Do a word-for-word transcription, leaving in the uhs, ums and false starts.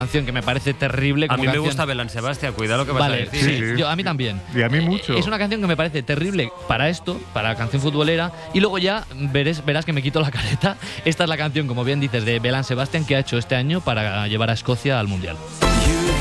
canción que me parece terrible. A Como mí me canción... gusta Belán Sebastián, cuidado lo que vas Vale, a decir. sí, ¿eh? yo, a mí también. Y a mí Eh, mucho. Es una canción que me parece terrible para esto, para la canción futbolera, y luego ya verás, verás que me quito la careta. Esta es la canción, como bien dices, de Belán Sebastián que ha hecho este año para llevar a Escocia al Mundial.